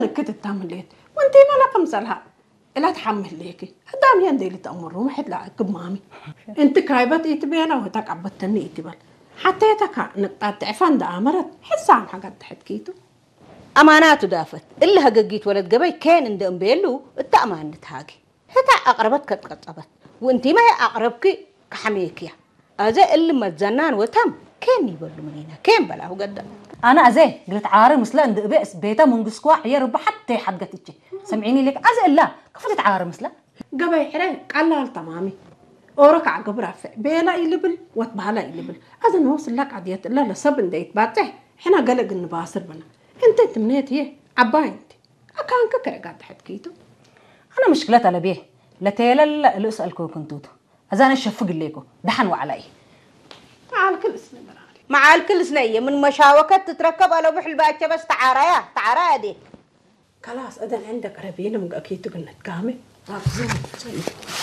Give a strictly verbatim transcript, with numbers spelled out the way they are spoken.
كنت تعمل ليت وانتي ما لكم صلها لا تحمل ليكي هدام يندي اللي تأمروا ما حد لا مامي انت كايبت يتبينا وهتاك عبتني يتبال حتى يتكا نقطات عفان دا أمرت حسام حقا تحكيتو أمانات دافت اللي هججيت ولد جبي كان عند أمبيلو التأمان نتهاجي هتا أقربت كتقطبت وانتي ما هي أقربك كحميكيا أزاي اللي ما تزنان وتم كان يقول منينا كان بلا هو قد أنا أزاي قلت عاري مسلا عند بئس بيتا من قسقوا يربى حتى حد قتيجي سمعيني لك أزاي لا كفلت عاري مسلا جبي حرام قال تمامي أورك عقب رافع بيلا يلبل وتبهلا يلبل هذا نوصل لك عديت لا لا سبن ديت باتح حنا قلق النباصر بنا انت تمنيت هي عباي انت أكان ككر قاعد حكيتو أنا مشكلة على بيه لا تيلا لا اللي أسألكوا كنتوتو أزانا الشفق ليكو دحن وعلي مع الكل سنة برالي مع الكل سنية من مشاوكات تتركب على بحل باتشة بس تعاريا تعاريا دي خلاص أذن عندك عربيين من أكيد قلنا تكامل